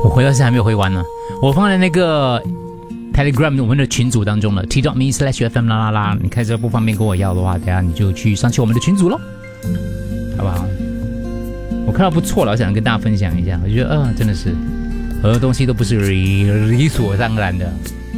我回到现在还没有回完呢，我放在那个 Telegram 我们的群组当中了 t.me/fm 啦啦啦，你开车不方便跟我要的话，等下你就去上去我们的群组咯，好不好？我看到不错了，我想跟大家分享一下，我觉得真的是很多东西都不是理所当然的。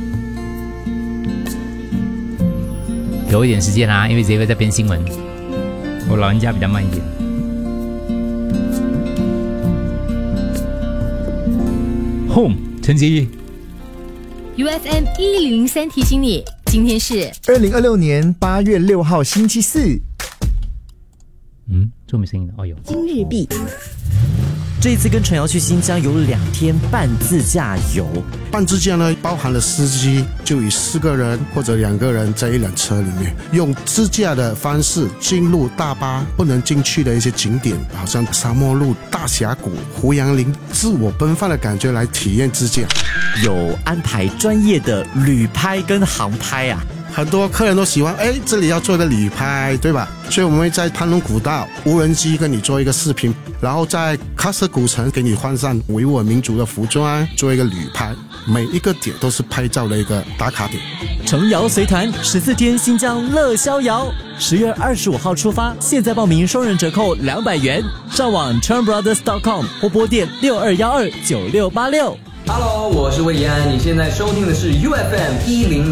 给我一点时间啊，因为这个在编新闻，我老人家比较慢一点。Home 陈杰 UFM 1003提醒你，今天是 2026年8月6号星期四。 这没声音的哦，有。 今日币。 这一次跟陈瑶去新疆有2天半自驾游。 半自驾呢，包含了司机，就以4个人或者2个人在一辆车里面，用自驾的方式进入大巴不能进去的一些景点，好像沙漠路、大峡谷、胡杨林，自我奔放的感觉来体验自驾。 有安排专业的旅拍跟航拍啊。 很多客人都喜欢，这里要做个旅拍，对吧？所以我们会在潘龙古道无人机跟你做一个视频，然后在喀什古城给你换上维吾尔民族的服装，做一个旅拍。每一个点都是拍照的一个打卡点。 程瑶随团14天新疆乐逍遥，10月25号出发，现在报名双人折扣200元，上网 turnbrothers.com 或拨电62129686。 Hello， 我是魏延安，你现在收听的是 UFM 1003。